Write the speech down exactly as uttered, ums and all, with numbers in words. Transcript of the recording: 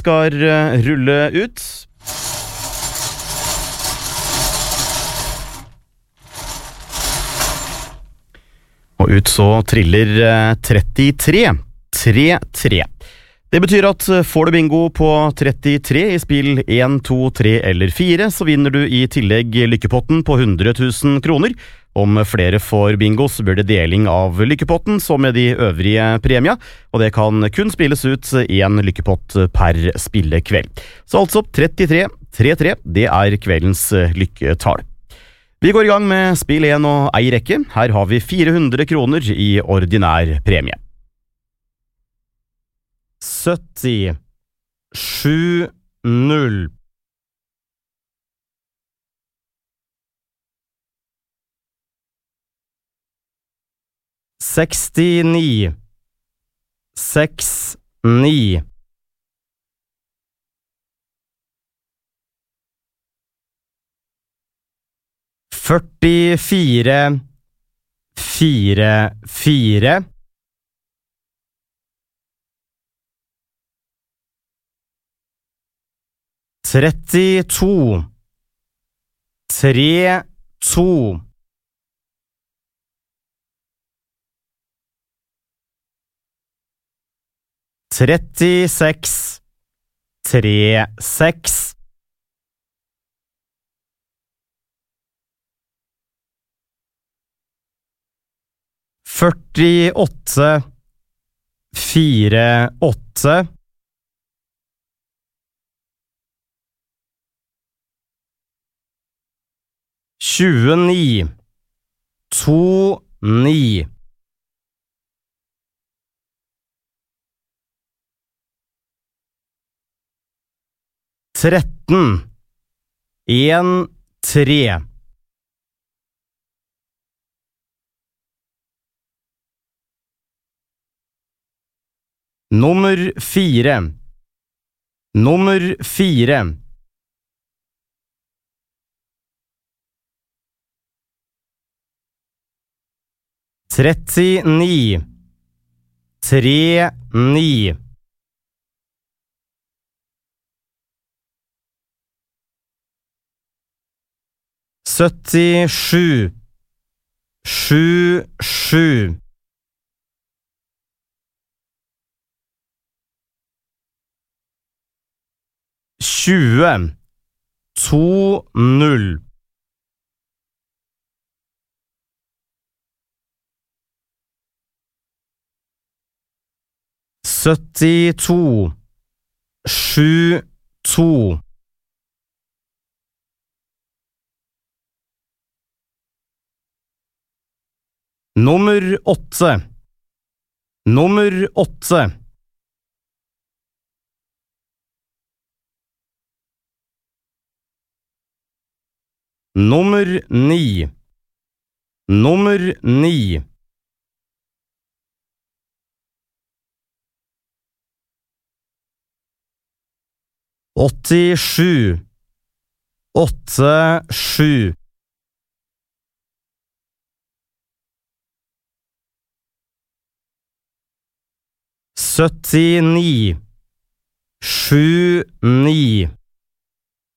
skal eh, rulle ut. Og ut så triller eh, trettitre. tre tre. Det betyr at får du bingo på trettitre i spill en, to, tre eller fire, så vinner du i tillegg lykkepotten på hundre tusen kroner. Om flere får bingo, så blir det deling av lykkepotten som med de øvrige premia, og det kan kun spilles ut en lykkepott per spillekveld. Så altså trettitre trettitre, det er kveldens lykketall. Vi går i gang med spill en og ei rekke. Her har vi fire hundre kroner i ordinær premie. sytti sju null sekstini seks ni førtifire fire fire trettito tre to trettiseks tre seks førtiåtte fire åtte tjueni to ni tretten en tre nummer fire nummer fire trettini tre ni syttisju sju sju tjue to null syttito sju to nummer åtte nummer åtte nummer ni nummer ni åttisju åtte sju syttini sju ni